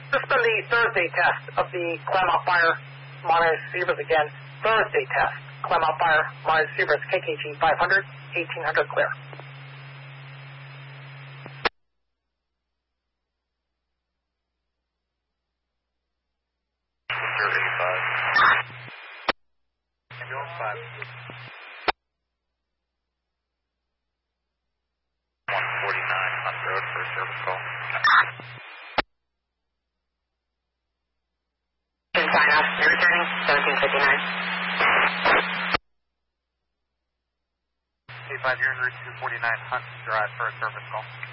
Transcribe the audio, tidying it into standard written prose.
This has been the Thursday test of the Claremont Fire Monterey receivers again. Thursday test. Claremont Fire Monterey receivers, KKG 500, 1800 clear. Ambulance 5. 149 Hunt Road for a service call. Sign off. You're returning 1759. K5, you're en route 249 Hunt Drive for a service call.